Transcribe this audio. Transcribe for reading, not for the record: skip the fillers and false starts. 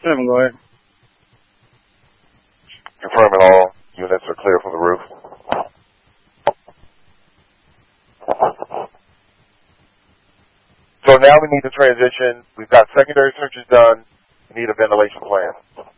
7, go ahead. Confirming all units are clear from the roof. So now we need to transition. We've got secondary searches done. We need a ventilation plan.